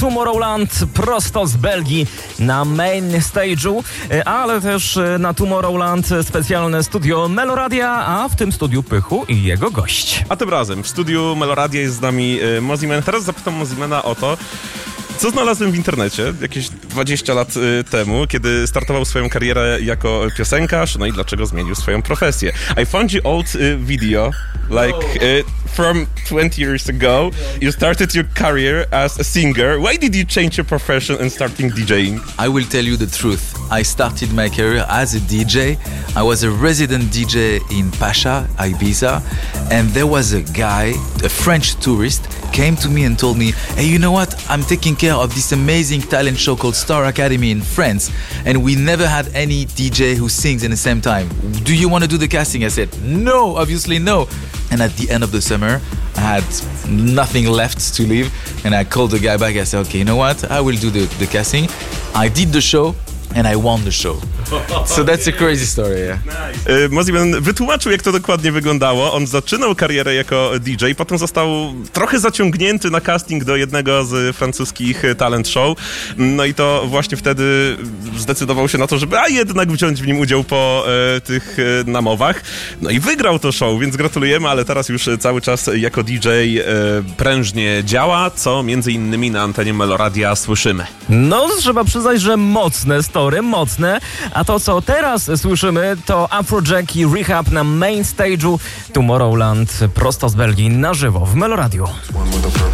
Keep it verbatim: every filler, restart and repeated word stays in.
Tomorrowland prosto z Belgii na main stage'u, ale też na Tomorrowland specjalne studio Meloradia, a w tym studiu Pychu i jego gość. A tym razem w studiu Meloradia jest z nami Mosiman. Teraz zapytam Mosimana o to, co znalazłem w internecie jakieś dwadzieścia lat y, temu, kiedy startował swoją karierę jako piosenkarz, no i dlaczego zmienił swoją profesję. I found you old y, video, like y, from twenty years ago. You started your career as a singer. Why did you change your profession and starting DJing? I will tell you the truth. I started my career as a D J. I was a resident D J in Pacha, Ibiza, and there was a guy, a French tourist, came to me and told me, hey, you know what? I'm taking care of this amazing talent show called Star Academy in France, and we never had any D J who sings in the same time. Do you want to do the casting? I said, no, obviously no. And at the end of the summer, I had nothing left to leave, and I called the guy back. I said, okay, you know what? I will do the, the casting. I did the show, and I won the show. So that's a crazy story, yeah. Nice. Mosiman wytłumaczył, jak to dokładnie wyglądało. On zaczynał karierę jako D J, potem został trochę zaciągnięty na casting do jednego z francuskich talent show. No i to właśnie wtedy zdecydował się na to, żeby a jednak wziąć w nim udział po e, tych e, namowach. No i wygrał to show, więc gratulujemy, ale teraz już cały czas jako D J e, prężnie działa, co między innymi na antenie Meloradia słyszymy. No, trzeba przyznać, że mocne story, mocne. A to, co teraz słyszymy, to Afrojack i Rehab na main stage'u Tomorrowland prosto z Belgii na żywo w Meloradiu.